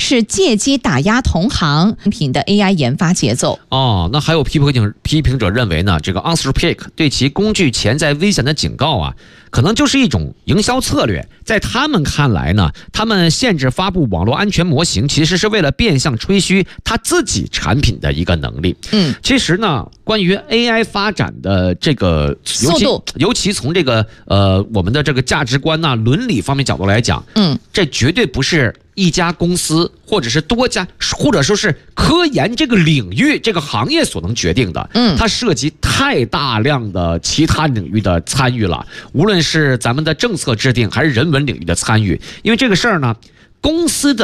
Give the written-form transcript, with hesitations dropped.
是借机打压同行品的 AI 研发节奏。 那还有批评者认为呢，这个 Anthropic 对其工具潜在危险的警告啊，可能就是一种营销策略。在他们看来呢，他们限制发布网络安全模型，其实是为了变相吹嘘他自己产品的一个能力。其实呢，关于 AI 发展的这个速度， 尤其从这个我们的这个价值观呐、伦理方面角度来讲，这绝对不是一家公司或者是多家，或者说是科研这个领域、这个行业所能决定的。它涉及太大量的其他领域的参与了，无论是咱们的政策制定，还是人文领域的参与。因为这个事儿呢，公司的